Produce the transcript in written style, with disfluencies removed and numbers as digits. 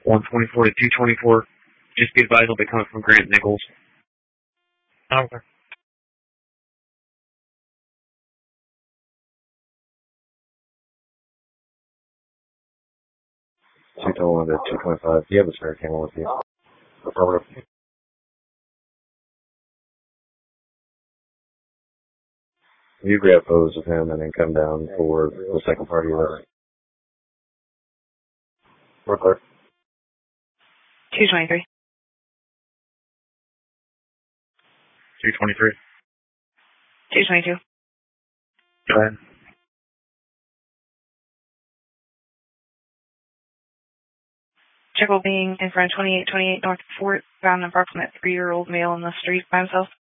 124 to 224. Just be advised, I'll be coming from Grant Nichols. Okay. $221 to 225. Do you have a spare camera with you? Affirmative. You grab photos of him and then come down for the second party of that. We're clear. 223. 223. 222. Go ahead. Jekyll being in front of 2828 North Fort, found an approximate 3-year-old male in the street by himself.